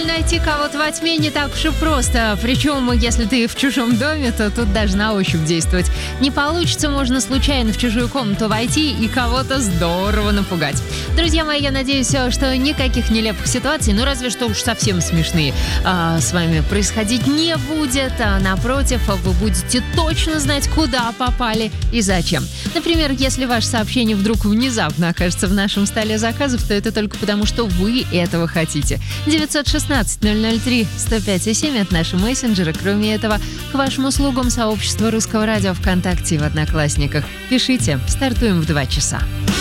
Найти кого-то во тьме не так уж и просто. Причем, если ты в чужом доме, то тут даже на ощупь действовать не получится. Можно случайно в чужую комнату войти и кого-то здорово напугать. Друзья мои, я надеюсь, что никаких нелепых ситуаций, ну разве что уж совсем смешные, с вами происходить не будет. Напротив, вы будете точно знать, куда попали и зачем. Например, если ваше сообщение вдруг внезапно окажется в нашем столе заказов, то это только потому, что вы этого хотите. 916-003-105,7 – это наши мессенджеры. Кроме этого, к вашим услугам сообщество Русского радио ВКонтакте и в Одноклассниках. Пишите. Стартуем в 2 часа.